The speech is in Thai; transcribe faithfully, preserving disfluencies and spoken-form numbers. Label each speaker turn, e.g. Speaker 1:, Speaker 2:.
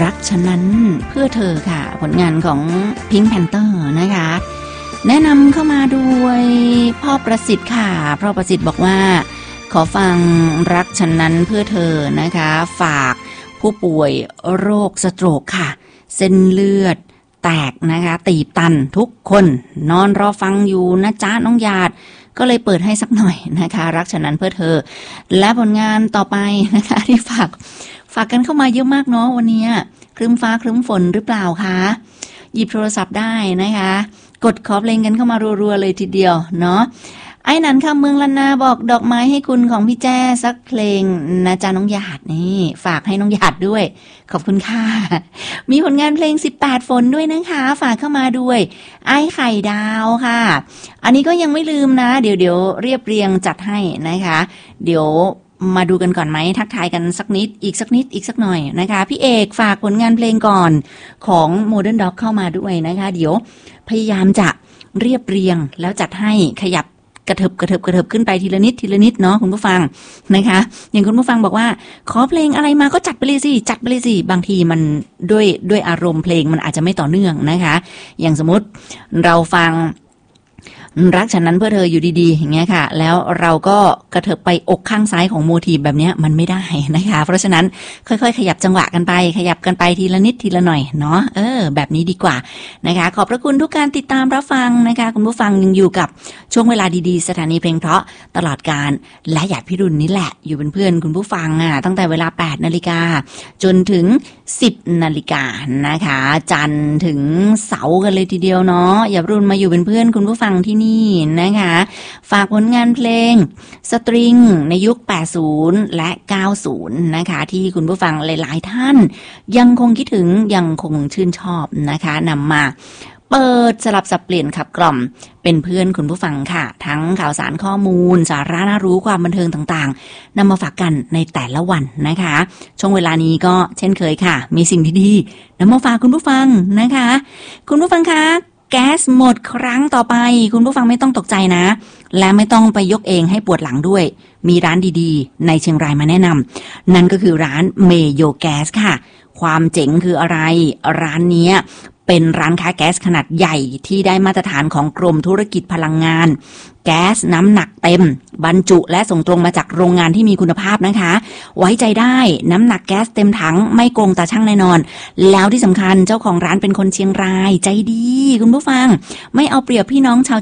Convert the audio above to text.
Speaker 1: รักฉันนั้นเพื่อเธอค่ะผลงานของ Pink Panther นะคะแนะนำเข้ามาด้วยพ่อประสิทธิ์ค่ะพ่อประสิทธิ์บอกว่าขอฟังรักฉันนั้นเพื่อเธอนะคะฝากผู้ป่วยโรคสโตรกค่ะเส้นเลือดแตกนะคะตีบตันทุกคนนอนรอฟังอยู่นะจ๊ะน้องหยาดก็เลยเปิดให้สักหน่อยนะคะรักฉันนั้นเพื่อเธอและผลงานต่อไปนะคะที่ฝากฝากกันเข้ามาเยอะมากเนาะวันนี้ครึ้มฟ้าครึ้มฝนหรือเปล่าคะหยิบโทรศัพท์ได้นะคะกดขอเพลงกันเข้ามารัวๆเลยทีเดียวเนาะไอ้นันค่ะเมืองลันนาบอกดอกไม้ให้คุณของพี่แจ้สักเพลงนะจ๊ะน้องหยาดนี่ฝากให้น้องหยาดด้วยขอบคุณค่ะมีผลงานเพลงสิบแปดฝนด้วยนะคะฝากเข้ามาด้วยไอ้ไข่ดาวค่ะอันนี้ก็ยังไม่ลืมนะเดี๋ยวเดี๋ยวเรียบเรียงจัดให้นะคะเดี๋ยวมาดูกันก่อนไหมทักทายกันสักนิดอีกสักนิดอีกสักหน่อยนะคะพี่เอกฝากผลงานเพลงก่อนของ Modern Dog เข้ามาด้วยนะคะเดี๋ยวพยายามจะเรียบเรียงแล้วจัดให้ขยับกระเถิบกระเถิบกระเถิบขึ้นไปทีละนิดทีละนิดเนาะคุณผู้ฟังนะคะอย่างคุณผู้ฟังบอกว่าขอเพลงอะไรมาก็จัดไปเลยสิจัดไปเลยสิบางทีมันด้วยด้วยอารมณ์เพลงมันอาจจะไม่ต่อเนื่องนะคะอย่างสมมติเราฟังรักฉันนั้นเพื่อเธออยู่ดีๆอย่างเงี้ยค่ะแล้วเราก็กระเถิบไปอกข้างซ้ายของโมทีฟแบบเนี้ยมันไม่ได้นะคะเพราะฉะนั้นค่อยๆขยับจังหวะกันไปขยับกันไปทีละนิดทีละหน่อยเนาะเออแบบนี้ดีกว่านะคะขอบพระคุณทุกการติดตามรับฟังนะคะคุณผู้ฟังยังอยู่กับช่วงเวลาดีๆสถานีเพลงเพราะตลอดการและหยาดพิรุณนี่แหละอยู่เป็นเพื่อนคุณผู้ฟังอ่ะตั้งแต่เวลา แปดนาฬิกาจนถึง สิบนาฬิกานะคะจันทร์ถึงเสาร์กันเลยทีเดียวเนาะหยาดพิรุณมาอยู่เป็นเพื่อนคุณผู้ฟังที่นี่นะคะฝากผลงานเพลงสตริงในยุคแปดสิบและเก้าสิบนะคะที่คุณผู้ฟังหลายๆท่านยังคงคิดถึงยังคงชื่นชอบนะคะนำมาเปิดสลับสับเปลี่ยนขับกล่อมเป็นเพื่อนคุณผู้ฟังค่ะทั้งข่าวสารข้อมูลสาระน่ารู้ความบันเทิงต่างๆนำมาฝากกันในแต่ละวันนะคะช่วงเวลานี้ก็เช่นเคยค่ะมีสิ่งดีๆนำมาฝากคุณผู้ฟังนะคะคุณผู้ฟังคะแก๊สหมดครั้งต่อไปคุณผู้ฟังไม่ต้องตกใจนะและไม่ต้องไปยกเองให้ปวดหลังด้วยมีร้านดีๆในเชียงรายมาแนะนำนั่นก็คือร้านเมโยแก๊สค่ะความเจ๋งคืออะไรร้านนี้เป็นร้านค้าแก๊สขนาดใหญ่ที่ได้มาตรฐานของกรมธุรกิจพลังงานแก๊สน้ำหนักเต็มบรรจุและส่งตรงมาจากโรงงานที่มีคุณภาพนะคะไว้ใจได้น้ำหนักแก๊สเต็มถังไม่โกงตาช่างแน่นอนแล้วที่สำคัญเจ้าของร้านเป็นคนเชียงรายใจดีคุณผู้ฟังไม่เอาเปรียบพี่น้องชาว